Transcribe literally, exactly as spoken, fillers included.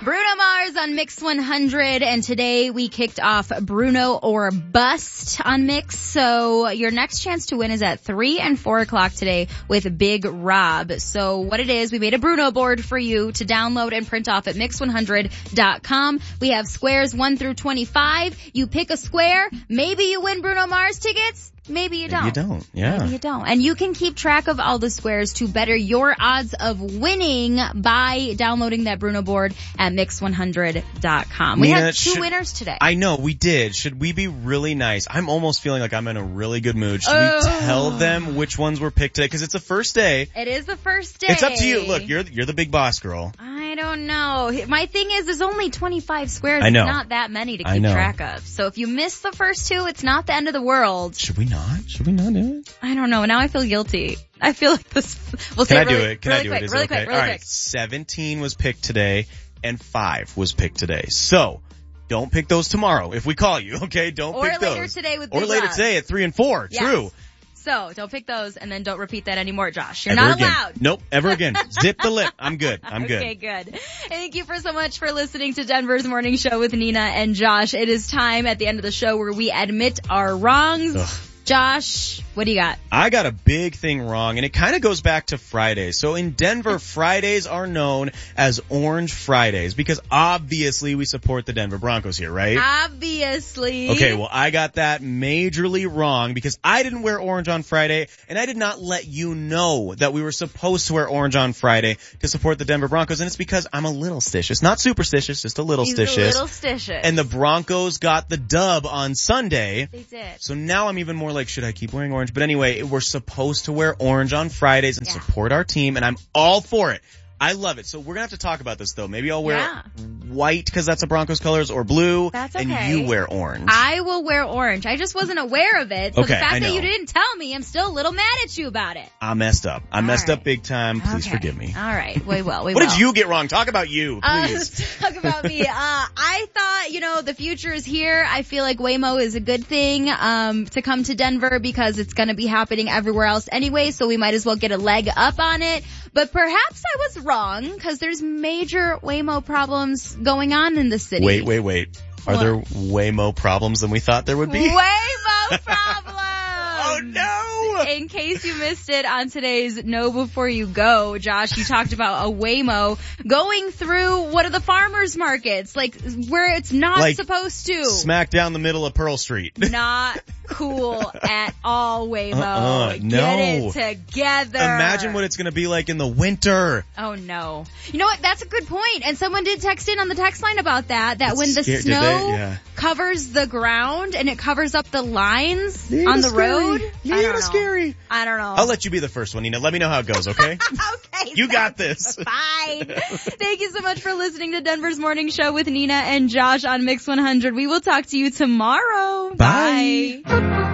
Bruno Mars on Mix one hundred, and today we kicked off Bruno or Bust on Mix. So your next chance to win is at three and four o'clock today with Big Rob. So what it is, we made a Bruno board for you to download and print off at mix one hundred dot com. We have squares one through twenty-five. You pick a square. Maybe you win Bruno Mars tickets. Maybe you don't. Maybe you don't, yeah. Maybe you don't. And you can keep track of all the squares to better your odds of winning by downloading that Bruno board at mix one hundred dot com. We Nina, had two should, winners today. I know, we did. Should we be really nice? I'm almost feeling like I'm in a really good mood. Should oh. we tell them which ones were picked today? Because it's the first day. It is the first day. It's up to you. Look, you're you're the big boss girl. I don't know. My thing is, there's only twenty-five squares. I know. It's not that many to I keep know. track of. So if you miss the first two, it's not the end of the world. Should we not? Should we not do it? I don't know. Now I feel guilty. I feel like this. We'll Can say I it really, do it? Can really I do quick, it? Is really it okay? quick, really All quick. right. seventeen was picked today, and five was picked today. So don't pick those tomorrow if we call you. Okay, don't Or pick those. later today with Or Big later Rob. today at three and four. Yes. True. So don't pick those, and then don't repeat that anymore, Josh. You're Ever not again. allowed. Nope, ever again. Zip the lip. I'm good. I'm good. Okay, good. Thank you for so much for listening to Denver's Morning Show with Nina and Josh. It is time at the end of the show where we admit our wrongs. Ugh. Josh, what do you got? I got a big thing wrong, and it kind of goes back to Fridays. So in Denver, Fridays are known as Orange Fridays because obviously we support the Denver Broncos here, right? Obviously. Okay, well, I got that majorly wrong because I didn't wear orange on Friday, and I did not let you know that we were supposed to wear orange on Friday to support the Denver Broncos, and it's because I'm a little stitious. Not superstitious, just a little He's stitious. a little stitious. And the Broncos got the dub on Sunday. They did. So now I'm even more like, should I keep wearing orange? But anyway, we're supposed to wear orange on Fridays and Yeah. support our team, and I'm all for it. I love it. So we're going to have to talk about this, though. Maybe I'll wear Yeah. white because that's a Broncos colors, or blue, That's and okay. you wear orange. I will wear orange. I just wasn't aware of it. So Okay, the fact I that you know. didn't tell me, I'm still a little mad at you about it. I messed up. I All messed right. up big time. Please Okay. forgive me. All right. We will. We What will. did you get wrong? Talk about you, Uh, please. let's talk about me. Uh, I thought, you know, the future is here. I feel like Waymo is a good thing, um, to come to Denver because it's gonna be happening everywhere else anyway, so we might as well get a leg up on it. But perhaps I was wrong, because there's major Waymo problems going on in the city. wait, wait, wait. Are What? there way more problems than we thought there would be? Waymo problems! Oh no! In case you missed it on today's Know Before You Go, Josh, you talked about a Waymo going through one of the farmers markets, like where it's not Like, supposed to. Smack down the middle of Pearl Street. Not cool at all, Waymo. Uh-uh, no. Get it together. Imagine what it's going to be like in the winter. Oh no. You know what? That's a good point. And someone did text in on the text line about that, that That's when the scary. Did snow they? Yeah. covers the ground and it covers up the lines Nina on the scary. road. Nina I don't know. scary. I don't know. I'll let you be the first one, Nina. Let me know how it goes, okay? Okay. You got this. Fine. Thank you so much for listening to Denver's Morning Show with Nina and Josh on Mix one hundred. We will talk to you tomorrow. Bye. Bye.